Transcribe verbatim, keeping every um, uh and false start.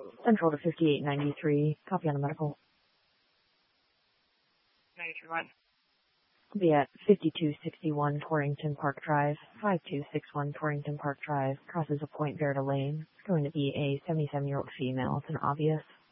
Central to fifty-eight ninety-three. Copy on the medical. ninety-three one. I'll be at fifty-two sixty-one Torrington Park Drive, five two six one Torrington Park Drive, crosses a Point Verda Lane. It's going to be a seventy-seven-year-old female. It's an obvious.